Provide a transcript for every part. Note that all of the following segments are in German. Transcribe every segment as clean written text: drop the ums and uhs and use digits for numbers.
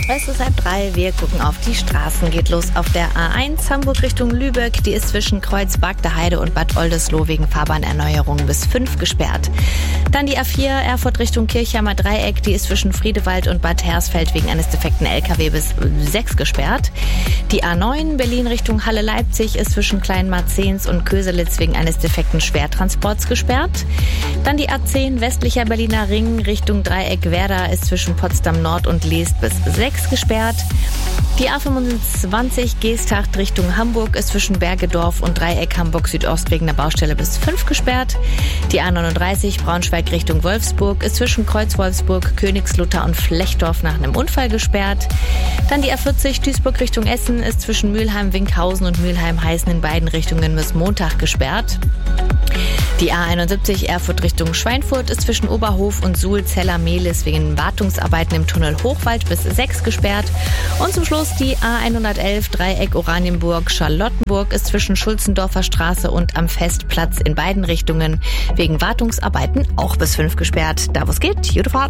Es ist 2:30, wir gucken auf die Straßen. Geht los auf der A1 Hamburg Richtung Lübeck. Die ist zwischen Kreuz Bagdeheide und Bad Oldesloe wegen Fahrbahnerneuerung bis 5 gesperrt. Dann die A4 Erfurt Richtung Kirchheimer Dreieck. Die ist zwischen Friedewald und Bad Hersfeld wegen eines defekten LKW bis 6 gesperrt. Die A9 Berlin Richtung Halle-Leipzig ist zwischen Kleinmarzens und Köselitz wegen eines defekten Schwertransports gesperrt. Dann die A10 westlicher Berliner Ring Richtung Dreieck Werder ist zwischen Potsdam Nord und Leest bis 6 gesperrt. Die A25 Geesthacht Richtung Hamburg ist zwischen Bergedorf und Dreieck Hamburg Südost wegen der Baustelle bis 5 gesperrt. Die A39 Braunschweig Richtung Wolfsburg ist zwischen Kreuz Wolfsburg, Königslutter und Flechdorf nach einem Unfall gesperrt. Dann die A40 Duisburg Richtung Essen ist zwischen Mülheim-Winkhausen und Mülheim-Heißen in beiden Richtungen bis Montag gesperrt. Die A71 Erfurt Richtung Schweinfurt ist zwischen Oberhof und Suhl-Zeller-Mehlis wegen Wartungsarbeiten im Tunnel Hochwald bis 6 gesperrt. Und zum Schluss die A111 Dreieck Oranienburg-Charlottenburg ist zwischen Schulzendorfer Straße und am Festplatz in beiden Richtungen wegen Wartungsarbeiten auch bis 5 gesperrt. Da wo es geht, gute Fahrt.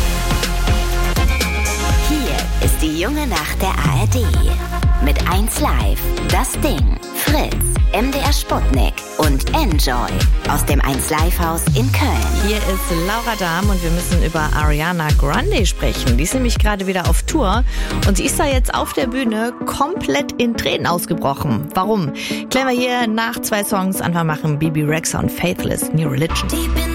Hier ist die junge Nacht der ARD. Mit 1Live, Das Ding, Fritz, MDR Sputnik und Enjoy aus dem 1Live-Haus in Köln. Hier ist Laura Dahm und wir müssen über Ariana Grande sprechen. Die ist nämlich gerade wieder auf Tour und sie ist da jetzt auf der Bühne komplett in Tränen ausgebrochen. Warum? Klären wir hier nach 2 Songs. Anfang machen Bebe Rexha und Faithless, New Religion.